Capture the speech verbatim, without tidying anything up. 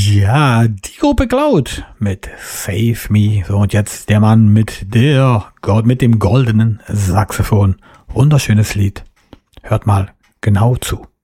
Ja, die Gruppe Cloud mit Save Me. So, und jetzt der Mann mit der Gott mit dem goldenen Saxophon. Wunderschönes Lied. Hört mal genau zu.